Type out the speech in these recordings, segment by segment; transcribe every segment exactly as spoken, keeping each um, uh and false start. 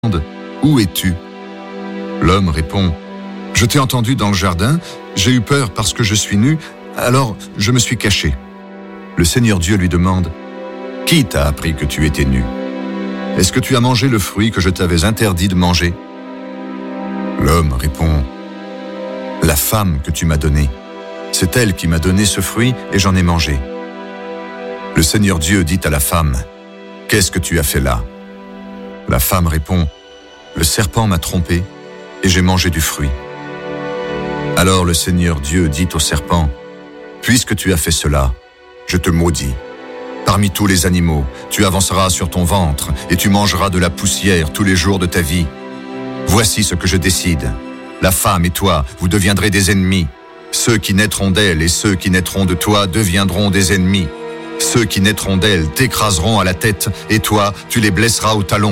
demande « Où es-tu » L'homme répond « Je t'ai entendu dans le jardin, j'ai eu peur parce que je suis nu, alors je me suis caché. » Le Seigneur Dieu lui demande « Qui t'a appris que tu étais nu ? Est-ce que tu as mangé le fruit que je t'avais interdit de manger ?» L'homme répond « La femme que tu m'as donnée, c'est elle qui m'a donné ce fruit et j'en ai mangé. » Le Seigneur Dieu dit à la femme « Qu'est-ce que tu as fait là ?» La femme répond « Le serpent m'a trompé et j'ai mangé du fruit. » Alors le Seigneur Dieu dit au serpent « Puisque tu as fait cela, je te maudis. Parmi tous les animaux, tu avanceras sur ton ventre et tu mangeras de la poussière tous les jours de ta vie. Voici ce que je décide. La femme et toi, vous deviendrez des ennemis. Ceux qui naîtront d'elle et ceux qui naîtront de toi deviendront des ennemis. Ceux qui naîtront d'elle t'écraseront à la tête et toi, tu les blesseras au talon. »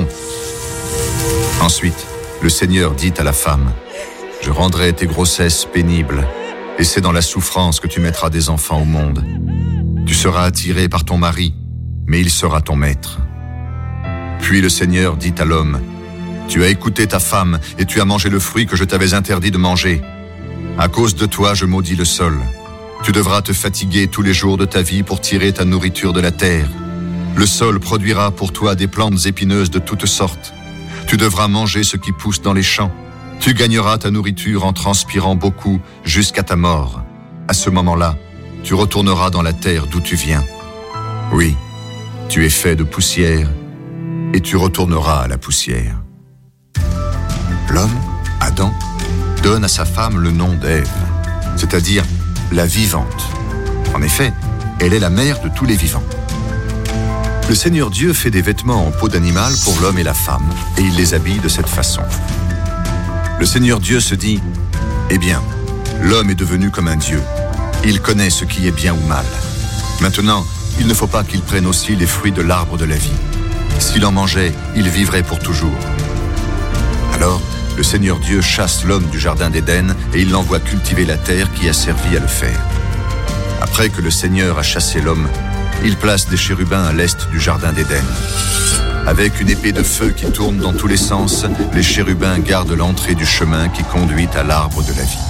Ensuite, le Seigneur dit à la femme « Je rendrai tes grossesses pénibles et c'est dans la souffrance que tu mettras des enfants au monde. Tu seras attiré par ton mari, mais il sera ton maître. » Puis le Seigneur dit à l'homme « Tu as écouté ta femme et tu as mangé le fruit que je t'avais interdit de manger. À cause de toi, je maudis le sol. Tu devras te fatiguer tous les jours de ta vie pour tirer ta nourriture de la terre. Le sol produira pour toi des plantes épineuses de toutes sortes. Tu devras manger ce qui pousse dans les champs. Tu gagneras ta nourriture en transpirant beaucoup jusqu'à ta mort. À ce moment-là, tu retourneras dans la terre d'où tu viens. Oui, tu es fait de poussière et tu retourneras à la poussière. » L'homme, Adam, donne à sa femme le nom d'Ève, c'est-à-dire la vivante. En effet, elle est la mère de tous les vivants. Le Seigneur Dieu fait des vêtements en peau d'animal pour l'homme et la femme, et il les habille de cette façon. Le Seigneur Dieu se dit « Eh bien, l'homme est devenu comme un Dieu. Il connaît ce qui est bien ou mal. Maintenant, il ne faut pas qu'il prenne aussi les fruits de l'arbre de la vie. S'il en mangeait, il vivrait pour toujours. » Alors, le Seigneur Dieu chasse l'homme du jardin d'Éden et il l'envoie cultiver la terre qui a servi à le faire. Après que le Seigneur a chassé l'homme, il place des chérubins à l'est du jardin d'Éden. Avec une épée de feu qui tourne dans tous les sens, les chérubins gardent l'entrée du chemin qui conduit à l'arbre de la vie.